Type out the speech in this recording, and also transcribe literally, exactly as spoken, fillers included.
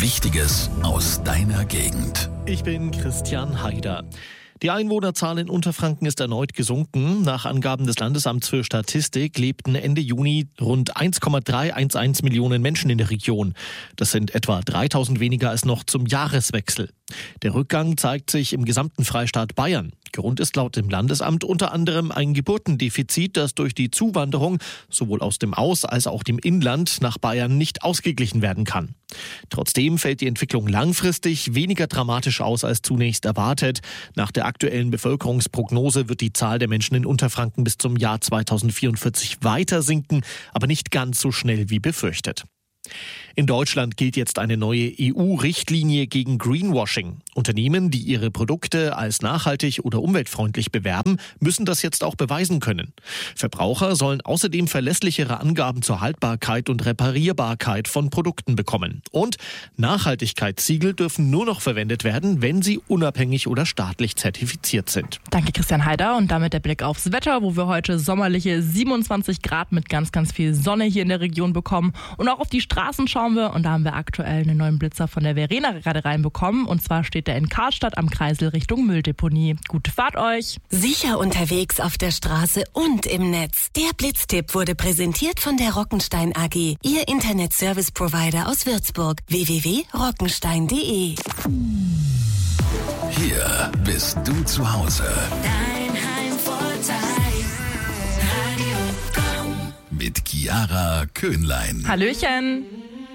Wichtiges aus deiner Gegend. Ich bin Christian Haider. Die Einwohnerzahl in Unterfranken ist erneut gesunken. Nach Angaben des Landesamts für Statistik lebten Ende Juni rund eins Komma dreihundertelf Millionen Menschen in der Region. Das sind etwa dreitausend weniger als noch zum Jahreswechsel. Der Rückgang zeigt sich im gesamten Freistaat Bayern. Grund ist laut dem Landesamt unter anderem ein Geburtendefizit, das durch die Zuwanderung sowohl aus dem Aus- als auch dem Inland nach Bayern nicht ausgeglichen werden kann. Trotzdem fällt die Entwicklung langfristig weniger dramatisch aus als zunächst erwartet. Nach der aktuellen Bevölkerungsprognose wird die Zahl der Menschen in Unterfranken bis zum Jahr zweitausendvierundvierzig weiter sinken, aber nicht ganz so schnell wie befürchtet. In Deutschland gilt jetzt eine neue E U-Richtlinie gegen Greenwashing. Unternehmen, die ihre Produkte als nachhaltig oder umweltfreundlich bewerben, müssen das jetzt auch beweisen können. Verbraucher sollen außerdem verlässlichere Angaben zur Haltbarkeit und Reparierbarkeit von Produkten bekommen. Und Nachhaltigkeitssiegel dürfen nur noch verwendet werden, wenn sie unabhängig oder staatlich zertifiziert sind. Danke, Christian Haider. Und damit der Blick aufs Wetter, wo wir heute sommerliche siebenundzwanzig Grad mit ganz, ganz viel Sonne hier in der Region bekommen. Und auch auf die Straßen schauen wir. Und da haben wir aktuell einen neuen Blitzer von der Verena gerade reinbekommen. Und zwar steht der in Karlstadt am Kreisel Richtung Mülldeponie. Gute Fahrt euch! Sicher unterwegs auf der Straße und im Netz. Der Blitztipp wurde präsentiert von der Rockenstein A G, Ihr Internet-Service-Provider aus Würzburg. w w w punkt rockenstein punkt d e. Hier bist du zu Hause. Dein Heimvorteil. Radio Komm. Mit Chiara Köhnlein. Hallöchen!